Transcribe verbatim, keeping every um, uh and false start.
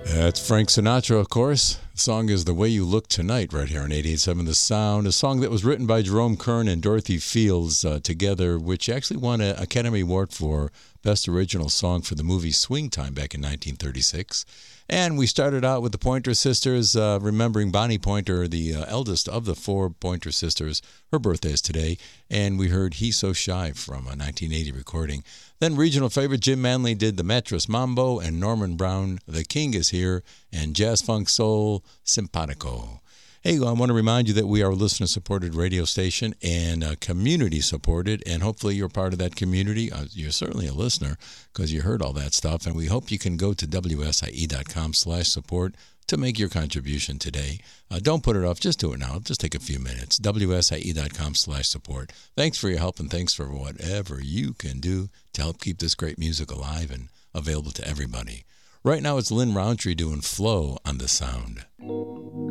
That's Frank Sinatra, of course. The song is The Way You Look Tonight, right here on eighty-eight point seven The Sound, a song that was written by Jerome Kern and Dorothy Fields uh, together, which actually won an Academy Award for Best Original Song for the movie Swing Time back in nineteen thirty-six. And we started out with the Pointer Sisters, uh, remembering Bonnie Pointer, the uh, eldest of the four Pointer Sisters. Her birthday is today, and we heard He's So Shy from a nineteen eighty recording. Then regional favorite Jim Manley did the Mattress Mambo, and Norman Brown, The King is Here, and Jazz Funk Soul, Simpatico. Hey, I want to remind you that we are a listener-supported radio station and uh, community-supported, and hopefully you're part of that community. Uh, you're certainly a listener because you heard all that stuff, and we hope you can go to wsie.com slash support to make your contribution today. Uh, don't put it off. Just do it now. Just take a few minutes. wsie.com slash support. Thanks for your help, and thanks for whatever you can do to help keep this great music alive and available to everybody. Right now it's Lynn Roundtree doing Flow on The Sound.